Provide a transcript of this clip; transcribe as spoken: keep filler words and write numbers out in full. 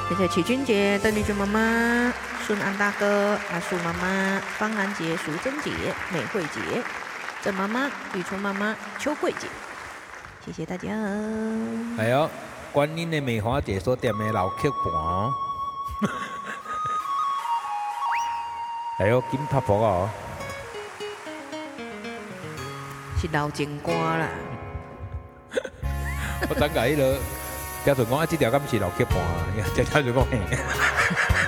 谢谢启君姐、邓丽君妈妈、顺安大哥、阿树妈妈、方兰姐、淑珍姐、美惠姐、郑妈妈、玉春妈妈、秋桂姐，谢谢大家。 哎呦，观音的梅花姐所点的老曲盘哦。哎呦，金拍婆哦， 是老情歌啦。 我等下迄个，嘉纯讲啊，这条敢是老曲盘啊？嘉嘉就讲嘿。